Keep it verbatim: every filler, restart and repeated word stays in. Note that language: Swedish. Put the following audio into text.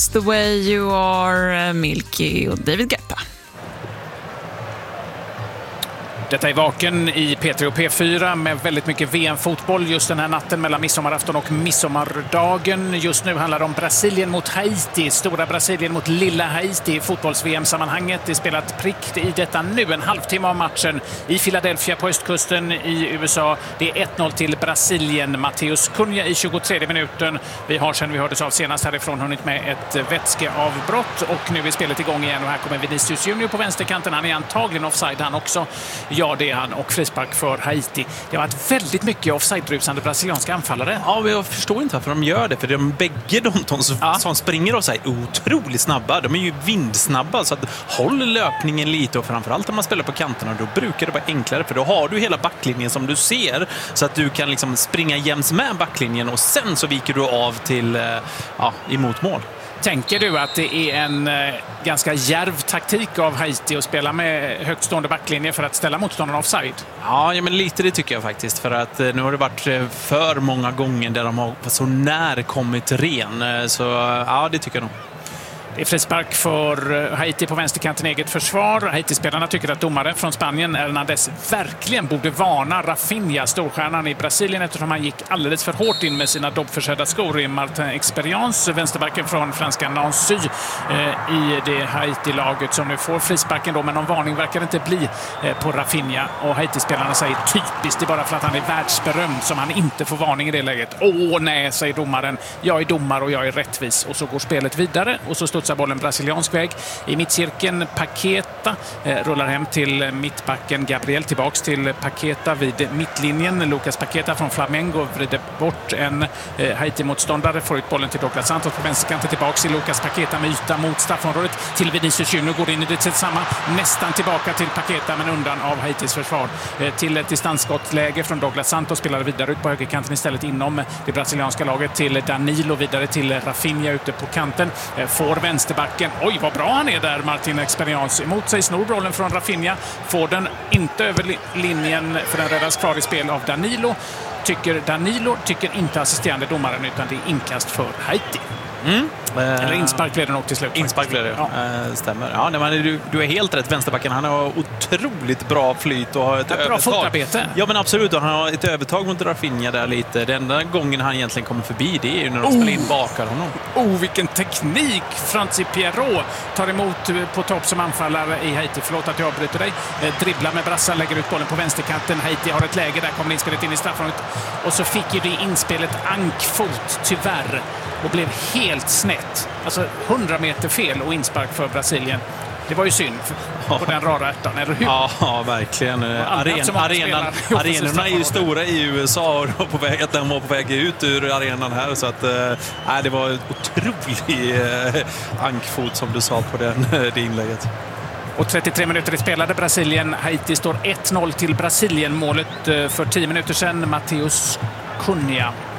Just the way you are, Milky och David Guetta. Detta är Vaken i P tre och P fyra med väldigt mycket V M-fotboll just den här natten mellan midsommarafton och midsommardagen. Just nu handlar det om Brasilien mot Haiti. Stora Brasilien mot lilla Haiti i fotbolls-V M-sammanhanget. Det är spelat prick i detta nu, en halvtimme av matchen i Philadelphia på östkusten i U S A. Det är ett noll till Brasilien. Matheus Cunha i tjugotredje minuten. Vi har sedan vi hördes av senast härifrån hunnit med ett vätskeavbrott och nu är spelet igång igen och här kommer Vinicius Junior på vänsterkanten. Han är antagligen offside han också. Ja, det är han. Och frispark för Haiti. Det har varit väldigt mycket offside-rusande brasilianska anfallare. Ja, jag förstår inte varför de gör det. För de bägge de som, ja. som springer offside är otroligt snabba. De är ju vindsnabba. Så att håll löpningen lite. Och framförallt när man spelar på kanterna, då brukar det vara enklare. För då har du hela backlinjen som du ser. Så att du kan liksom springa jäms med backlinjen. Och sen så viker du av till ja, emot mål. Tänker du att det är en eh, ganska djärv taktik av Haiti att spela med högtstående backlinje för att ställa motståndarna offside? Ja, ja, men lite det tycker jag faktiskt. För att eh, nu har det varit eh, för många gånger där de har så när kommit ren. Eh, så ja, det tycker jag nog. Det är frispark för Haiti på vänsterkanten, eget försvar. Haiti-spelarna tycker att domaren från Spanien, Hernandez, verkligen borde varna Rafinha, storstjärnan i Brasilien, eftersom han gick alldeles för hårt in med sina dobbförsedda skor i Martin Experience, vänsterbacken från franska Nancy eh, i det Haiti-laget som nu får frisparken då, men någon varning verkar det inte bli eh, på Rafinha. Och Haiti-spelarna säger typiskt, det är bara för att han är världsberömd som han inte får varning i det läget. Åh nej, säger domaren. Jag är domare och jag är rättvis. Och så går spelet vidare och så står bollen brasiliansk väg. I mittcirkeln Paqueta eh, rullar hem till mittbacken Gabriel, tillbaks till Paqueta vid mittlinjen. Lucas Paqueta från Flamengo vrider bort en eh, Haiti-motståndare, får ut bollen till Douglas Santos på vänsterkanten, tillbaks till Lucas Paqueta med yta mot straffområdet till Vinicius Junior, går in i det samma, nästan tillbaka till Paqueta men undan av Haitis försvar. Eh, till ett distansskottläge från Douglas Santos, spelar vidare ut på högerkanten istället inom det brasilianska laget till Danilo, vidare till Rafinha ute på kanten, eh, får vänsterbacken. Oj, vad bra han är där, Martin Experience. Emot sig snor bollen från Rafinha. Får den inte över linjen för den räddas kvar i spel av Danilo. Tycker Danilo, tycker inte assisterande domaren, utan det är inkast för Haiti. Mm. Eller inspark blev det nog till slut. Inspark blev det, ja. äh, stämmer. Ja, nej, men du, du är helt rätt, vänsterbacken. Han har otroligt bra flyt och har ett, ett bra övertag. fotarbete. Ja, men absolut. Och han har ett övertag mot Rafinha där lite. Den enda gången han egentligen kommer förbi, det är ju när de oh. spelar in bakar honom. Oh, vilken teknik! Francis Pierrot tar emot på topp som anfallare i Haiti. Förlåt att jag avbryter dig. Eh, dribblar med brassan, lägger ut bollen på vänsterkanten. Haiti har ett läge, där kommer inspelet in i straffområdet. Och så fick ju det inspelet ankfot, tyvärr. Och blev helt snett. Alltså hundra meter fel och inspark för Brasilien. Det var ju synd på ja. den rara ärtan, eller hur? Ja, ja verkligen. Aren, arenan, arenorna är ju stora i U S A och på väg, att den var på väg ut ur arenan här. Så att, äh, det var en otrolig äh, ankfot som du sa på den, det inlägget. Och trettiotre minuter spelade Brasilien. Haiti står ett noll till Brasilien. Målet för tio minuter sedan, Matheus Cunha.